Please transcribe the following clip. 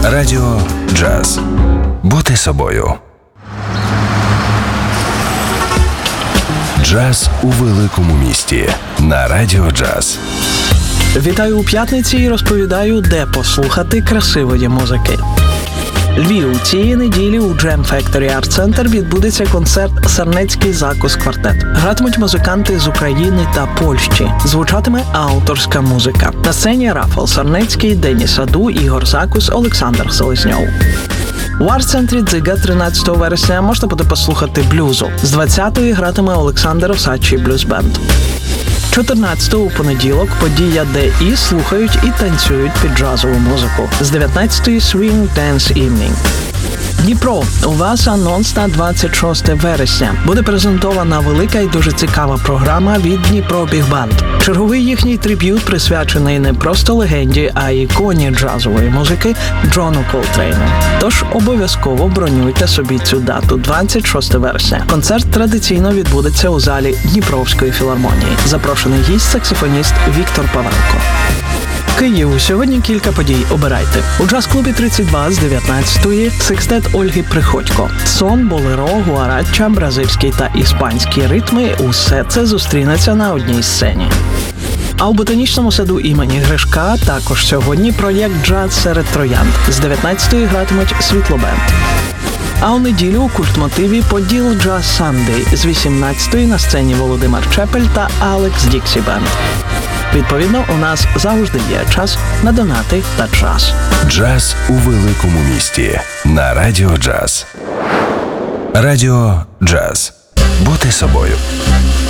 Радіо Джаз. Бути собою. Джаз у великому місті. На Радіо Джаз. Вітаю у п'ятниці і розповідаю, де послухати красивої музики. Львів. Цієї неділі у Jam Factory Art Center відбудеться концерт «Сарнецький закус квартет». Гратимуть музиканти з України та Польщі. Звучатиме авторська музика. На сцені Рафал Сарнецький, Деніс Аду, Ігор Закус, Олександр Селезньов. У арт-центрі «Дзига» 13 вересня можна буде послухати блюзу. З 20-ї гратиме Олександр Осадчий блюз-бенд. 14-го у понеділок подія, де і слухають, і танцюють під джазову музику. З 19-ї Swing Dance Evening. Дніпро. У вас анонс на 26 вересня. Буде презентована велика і дуже цікава програма від Дніпро Біг Банд. Черговий їхній триб'ют присвячений не просто легенді, а й іконі джазової музики Джону Колтрейну. Тож обов'язково бронюйте собі цю дату – 26 вересня. Концерт традиційно відбудеться у залі Дніпровської філармонії. Запрошений гість – саксофоніст Віктор Павелко. Київ. Сьогодні кілька подій. Обирайте. У джаз-клубі 32 з 19-ї секстет Ольги Приходько. Сон, болеро, гуарача, бразильські та іспанські ритми – усе це зустрінеться на одній сцені. А у ботанічному саду імені Гришка також сьогодні проєкт «Джаз серед троянд». З 19-ї гратимуть «Світлобенд». А у неділю у культмотиві «Поділ Джаз Сандей» з 18-ї на сцені Володимир Чепель та Алекс Діксі Бенд. Відповідно, у нас завжди є час на донати та джаз. Джаз у великому місті. На Радіо Джаз. Радіо Джаз. Бути собою.